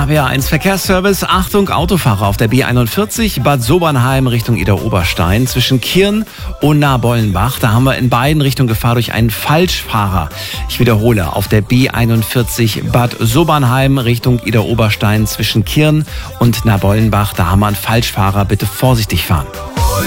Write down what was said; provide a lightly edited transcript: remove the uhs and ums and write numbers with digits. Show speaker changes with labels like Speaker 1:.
Speaker 1: Der BR1 Verkehrsservice. Achtung, Autofahrer auf der B41 Bad Sobernheim Richtung Idar-Oberstein zwischen Kirn und Nabollenbach. Da haben wir in beiden Richtungen Gefahr durch einen Falschfahrer. Ich wiederhole, auf der B41 Bad Sobernheim Richtung Idar-Oberstein zwischen Kirn und Nabollenbach. Da haben wir einen Falschfahrer. Bitte vorsichtig fahren.